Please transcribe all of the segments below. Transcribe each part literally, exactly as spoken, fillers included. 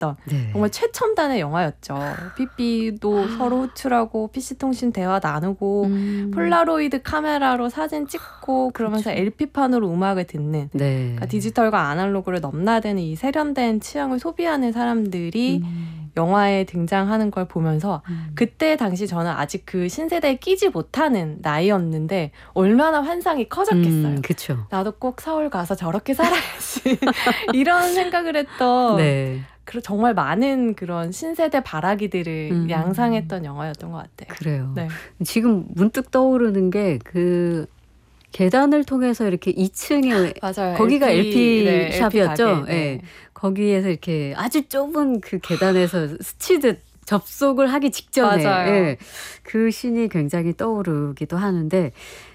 나왔던 네. 정말 최첨단의 영화였죠. 피피도 서로 호출하고 피씨통신 대화 나누고 음. 폴라로이드 카메라로 사진 찍고 그러면서 그렇죠. 엘피판으로 음악을 듣는 네. 그러니까 디지털과 아날로그를 넘나드는 이 세련된 취향을 소비하는 사람들이 음. 영화에 등장하는 걸 보면서 음. 그때 당시 저는 아직 그 신세대에 끼지 못하는 나이였는데 얼마나 환상이 커졌겠어요. 음, 그쵸. 나도 꼭 서울 가서 저렇게 살아야지. 이런 생각을 했던 네. 정말 많은 그런 신세대 바라기들을 음. 양상했던 영화였던 것 같아요. 그래요. 네. 지금 문득 떠오르는 게 그 계단을 통해서 이렇게 이 층에 맞아요. 거기가 엘피, 네, 샵이었죠. 엘피 가게, 네. 네. 거기에서 이렇게 아주 좁은 그 계단에서 스치듯 접속을 하기 직전에 네. 그 씬이 굉장히 떠오르기도 하는데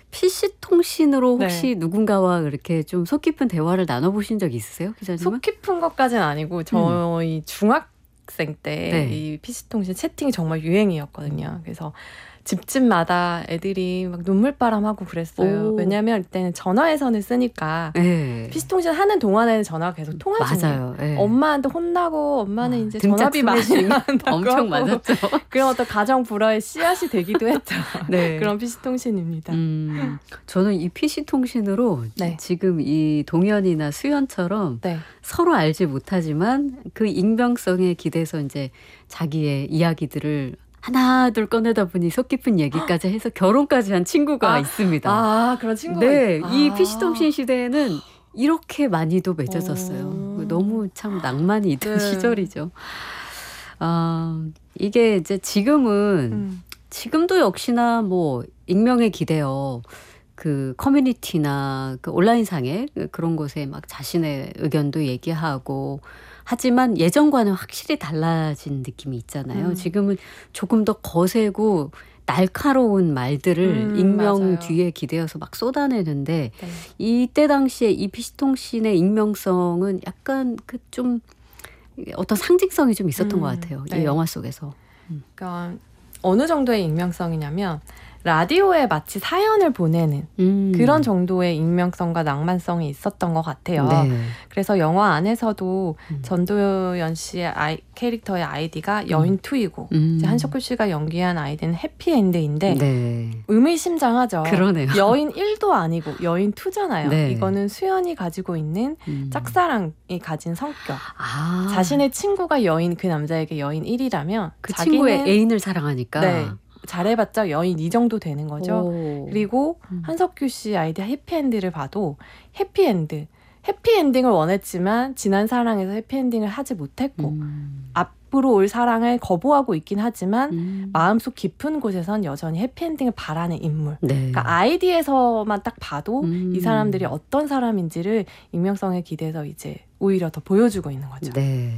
피씨통신으로 혹시 네. 누군가와 그렇게 좀 속 깊은 대화를 나눠보신 적 있으세요? 기자님은? 속 깊은 것까지는 아니고 저희 음. 중학생 때 네. 이 피씨통신 채팅이 정말 유행이었거든요. 그래서 집집마다 애들이 막 눈물바람하고 그랬어요. 오. 왜냐하면 이때는 전화해선을 쓰니까 네. 피씨통신 하는 동안에는 전화가 계속 통화 중이에요. 네. 엄마한테 혼나고 엄마는 아, 이제 전화비 많이 나간다고 엄청 많았죠. 그런 어떤 가정 불화의 씨앗이 되기도 했죠. 네. 그런 피씨통신입니다. 음, 저는 이 피씨통신으로 네. 지금 이 동현이나 수연처럼 네. 서로 알지 못하지만 그 익명성에 기대서 이제 자기의 이야기들을 하나 둘 꺼내다 보니 속 깊은 얘기까지 해서 결혼까지 한 친구가 아, 있습니다. 아 그런 친구가 네, 아. 이 피씨통신 시대에는 이렇게 많이도 맺어졌어요. 오. 너무 참 낭만이 있던 네. 시절이죠. 아, 이게 이제 지금은 음. 지금도 역시나 뭐 익명에 기대어 그 커뮤니티나 그 온라인상에 그런 곳에 막 자신의 의견도 얘기하고 하지만 예전과는 확실히 달라진 느낌이 있잖아요. 음. 지금은 조금 더 거세고 날카로운 말들을 음, 익명 맞아요. 뒤에 기대어서 막 쏟아내는데 네. 이때 당시에 이 피씨통신의 익명성은 약간 그 좀 어떤 상징성이 좀 있었던 음, 것 같아요. 네. 이 영화 속에서. 음. 그러니까 어느 정도의 익명성이냐면 라디오에 마치 사연을 보내는 음. 그런 정도의 익명성과 낭만성이 있었던 것 같아요. 네. 그래서 영화 안에서도 음. 전도연 씨의 아이, 캐릭터의 아이디가 여인투이고 음. 이제 한석규 씨가 연기한 아이디는 해피엔드인데 네. 의미심장하죠. 그러네요. 여인 일도 아니고 여인 투잖아요. 네. 이거는 수연이 가지고 있는 음. 짝사랑이 가진 성격. 아. 자신의 친구가 여인 그 남자에게 여인 일이라면 그 자기는, 친구의 애인을 사랑하니까. 네. 잘해봤자 여인 이 정도 되는 거죠. 오. 그리고 음. 한석규 씨 아이디어 해피엔드를 봐도 해피엔드. 해피엔딩을 원했지만 지난 사랑에서 해피엔딩을 하지 못했고 음. 앞으로 올 사랑을 거부하고 있긴 하지만 음. 마음속 깊은 곳에선 여전히 해피엔딩을 바라는 인물. 네. 그러니까 아이디에서만 딱 봐도 음. 이 사람들이 어떤 사람인지를 익명성에 기대서 이제 오히려 더 보여주고 있는 거죠. 네.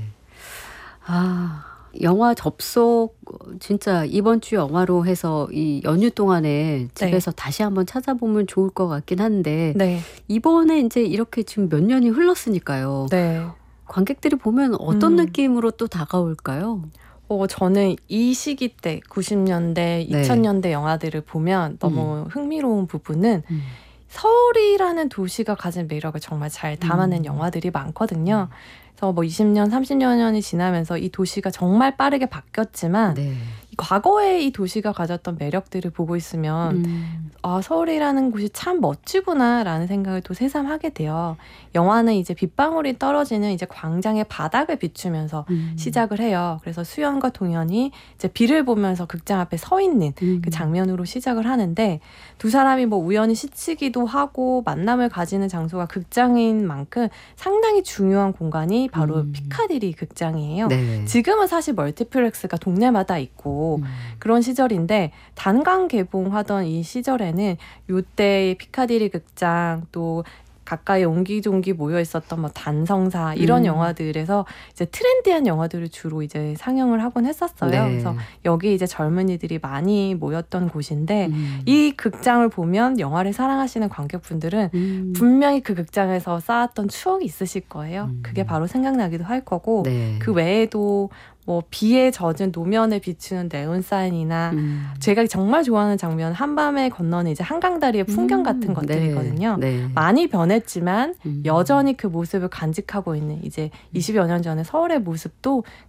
아... 영화 접속 진짜 이번 주 영화로 해서 이 연휴 동안에 집에서 네. 다시 한번 찾아보면 좋을 것 같긴 한데 네. 이번에 이제 이렇게 지금 몇 년이 흘렀으니까요. 네. 관객들이 보면 어떤 음. 느낌으로 또 다가올까요? 어, 저는 이 시기 때 구십 년대, 네. 이천 년대 영화들을 보면 너무 음. 흥미로운 부분은 음. 서울이라는 도시가 가진 매력을 정말 잘 담아낸 음. 영화들이 많거든요. 그래서 뭐 이십 년, 삼십 년이 지나면서 이 도시가 정말 빠르게 바뀌었지만 네. 과거에 이 도시가 가졌던 매력들을 보고 있으면 음. 아, 서울이라는 곳이 참 멋지구나라는 생각을 또 새삼하게 돼요. 영화는 이제 빗방울이 떨어지는 이제 광장의 바닥을 비추면서 음. 시작을 해요. 그래서 수연과 동현이 이제 비를 보면서 극장 앞에 서 있는 음. 그 장면으로 시작을 하는데 두 사람이 뭐 우연히 스치기도 하고 만남을 가지는 장소가 극장인 만큼 상당히 중요한 공간이 바로 음. 피카디리 극장이에요. 네. 지금은 사실 멀티플렉스가 동네마다 있고 음. 그런 시절인데 단강 개봉하던 이 시절에는 요때 피카디리 극장 또 가까이 옹기종기 모여 있었던 뭐 단성사 이런 음. 영화들에서 이제 트렌디한 영화들을 주로 이제 상영을 하곤 했었어요. 네. 그래서 여기 이제 젊은이들이 많이 모였던 곳인데 음. 이 극장을 보면 영화를 사랑하시는 관객분들은 음. 분명히 그 극장에서 쌓았던 추억이 있으실 거예요. 음. 그게 바로 생각나기도 할 거고 네. 그 외에도 뭐 비에 젖은 노면에 비추는 네온 사인이나 음. 제가 정말 좋아하는 장면 한밤에 건너는 이제 한강다리의 풍경 음. 같은 것들이거든요. 네. 네. 많이 변했지만 음. 여전히 그 모습을 간직하고 있는 이제 이십여 년 전의 서울의 모습도